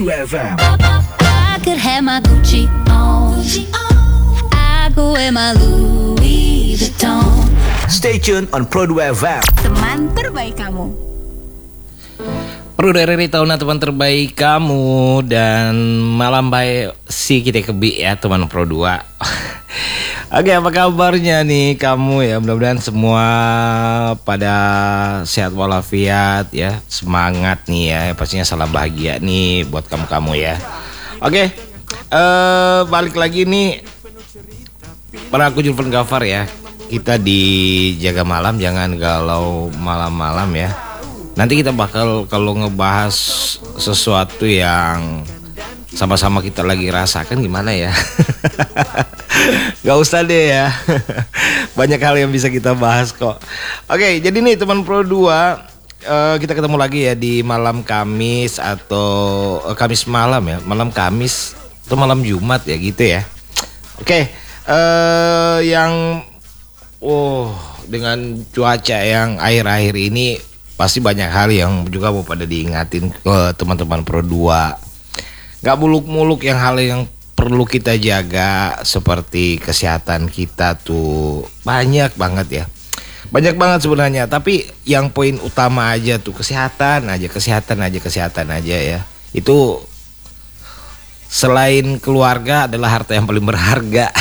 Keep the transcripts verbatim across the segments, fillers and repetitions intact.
F M. I could have my Gucci on. I go wear my Louis Vuitton. Stay tuned on Pro dua F M. Teman terbaik kamu. Pro dari tahun teman terbaik kamu. Dan malam baik si kita kebi ya teman Pro dua. Oke, apa kabarnya nih kamu ya? Mudah-mudahan semua pada sehat walafiat ya. Semangat nih ya. Pastinya salam bahagia nih buat kamu-kamu ya. Oke, uh, balik lagi nih. Para aku Julvan Gafar ya. Kita di Jaga Malam, jangan galau malam-malam ya. Nanti kita bakal kalau ngebahas sesuatu yang sama-sama kita lagi rasakan gimana ya. Gak usah deh ya. Banyak hal yang bisa kita bahas kok. Oke, jadi nih teman Pro dua, uh, kita ketemu lagi ya di malam Kamis atau uh, Kamis malam ya. Malam Kamis atau malam Jumat ya gitu ya. Oke, uh, yang oh dengan cuaca yang akhir-akhir ini pasti banyak hal yang juga mau pada diingatin ke teman-teman Pro dua. Gak muluk-muluk yang hal yang perlu kita jaga seperti kesehatan kita tuh banyak banget ya. Banyak banget sebenarnya, tapi yang poin utama aja tuh kesehatan aja, kesehatan aja, kesehatan aja ya. Itu selain keluarga adalah harta yang paling berharga.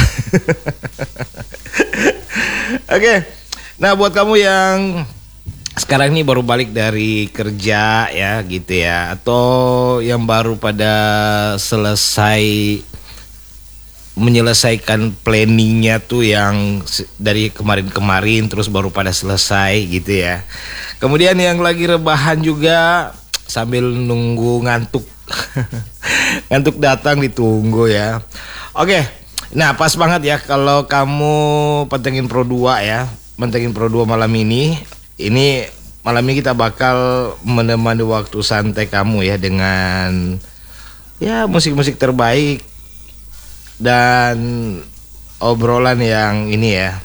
Oke. Nah, buat kamu yang sekarang ini baru balik dari kerja ya gitu ya, atau yang baru pada selesai menyelesaikan planningnya tuh yang dari kemarin-kemarin terus baru pada selesai gitu ya. Kemudian yang lagi rebahan juga sambil nunggu ngantuk. Ngantuk datang ditunggu ya. Oke. Nah, pas banget ya kalau kamu pantengin Pro dua ya. Pantengin Pro dua malam ini. Ini malam ini kita bakal menemani waktu santai kamu ya dengan ya musik-musik terbaik dan obrolan yang ini ya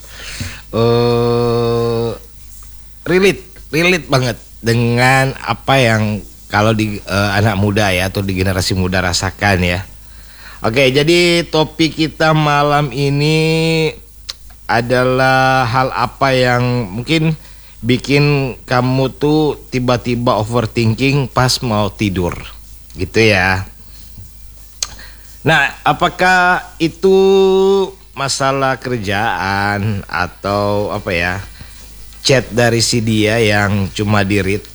uh, relate relate banget dengan apa yang kalau di uh, anak muda ya atau di generasi muda rasakan ya. Oke, jadi topik kita malam ini adalah hal apa yang mungkin bikin kamu tuh tiba-tiba overthinking pas mau tidur gitu ya. Nah, apakah itu masalah kerjaan atau apa ya, chat dari si dia yang cuma di-read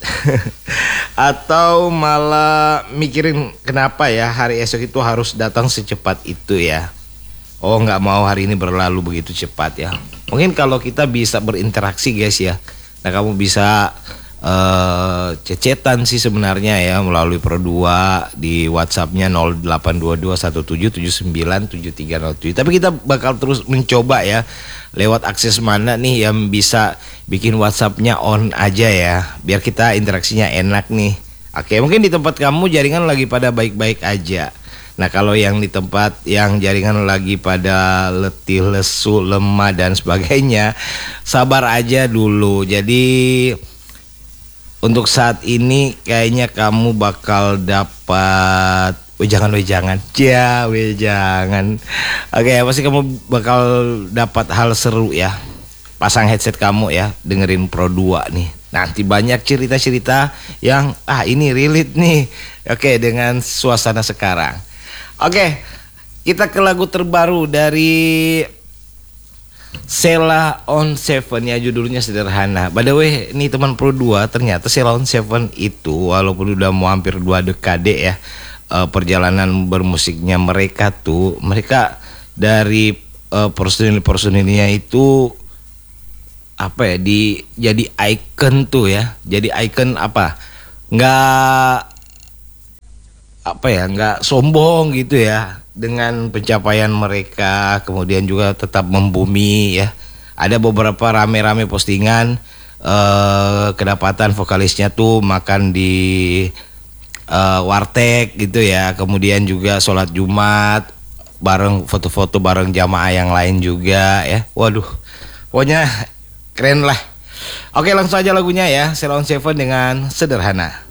atau malah mikirin kenapa ya hari esok itu harus datang secepat itu ya. Oh, nggak mau hari ini berlalu begitu cepat ya. Mungkin kalau kita bisa berinteraksi guys ya. Nah, kamu bisa uh, cecetan sih sebenarnya ya melalui Pro dua di WhatsApp-nya nol delapan dua dua satu tujuh tujuh sembilan tujuh tiga nol tujuh. Tapi kita bakal terus mencoba ya lewat akses mana nih yang bisa bikin WhatsApp-nya on aja ya, biar kita interaksinya enak nih. Oke, mungkin di tempat kamu jaringan lagi pada baik-baik aja. Nah, kalau yang di tempat yang jaringan lagi pada letih, lesu, lemah dan sebagainya, sabar aja dulu. Jadi untuk saat ini kayaknya kamu bakal dapat wejangan wejangan, ya wejangan. Oke, pasti kamu bakal dapat hal seru ya. Pasang headset kamu ya, dengerin Pro dua nih. Nanti banyak cerita-cerita yang ah ini relate nih. Oke, dengan suasana sekarang. Oke, kita ke lagu terbaru dari Sheila on Seven ya, judulnya sederhana. By the way, ini teman Pro dua, ternyata Sheila on Seven itu walaupun udah mau hampir dua dekade ya uh, perjalanan bermusiknya mereka tuh, mereka dari uh, personil-personilnya itu apa ya, di jadi icon tuh ya, jadi icon apa? Nggak apa ya, nggak sombong gitu ya dengan pencapaian mereka, kemudian juga tetap membumi ya. Ada beberapa rame-rame postingan eh, kedapatan vokalisnya tuh makan di eh, warteg gitu ya, kemudian juga sholat Jumat bareng, foto-foto bareng jamaah yang lain juga ya. Waduh, pokoknya keren lah. Oke, langsung aja lagunya ya, Sheila on Seven dengan Sederhana.